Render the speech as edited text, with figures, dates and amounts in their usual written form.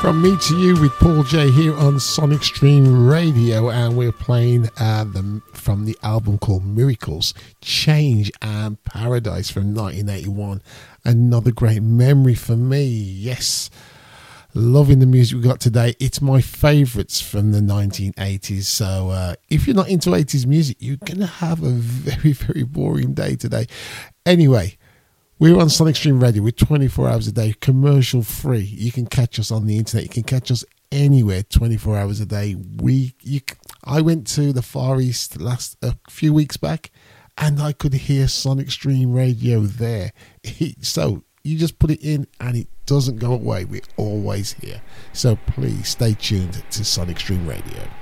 From me to you with Paul J here on Sonic Stream Radio, and we're playing them from the album called Miracles, Change and Paradise from 1981. Another great memory for me. Yes, loving the music we got today. It's my favourites from the 1980s. So if you're not into 80s music, you're going to have a very, very boring day today. Anyway, we're on Sonic Stream Radio. We're 24 hours a day, commercial free. You can catch us on the internet. You can catch us anywhere, 24 hours a day. I went to the Far East a few weeks back, and I could hear Sonic Stream Radio there. So you just put it in, and it doesn't go away. We're always here. So please stay tuned to Sonic Stream Radio.